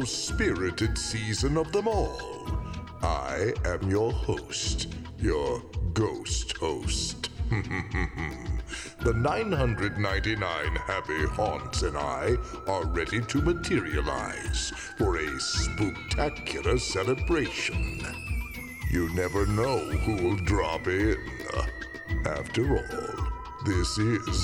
most spirited season of them all. I am your host, your ghost host. The 999 happy haunts and I are ready to materialize for a spooktacular celebration. You never know who will drop in. After all, this is